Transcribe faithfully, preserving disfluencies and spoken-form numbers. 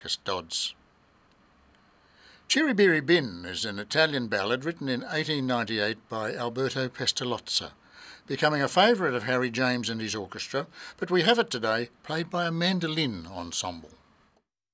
Marcus Dodds. Ciribiribin is an Italian ballad written in eighteen ninety-eight by Alberto Pestalozzi, becoming a favourite of Harry James and his orchestra, but we have it today played by a mandolin ensemble.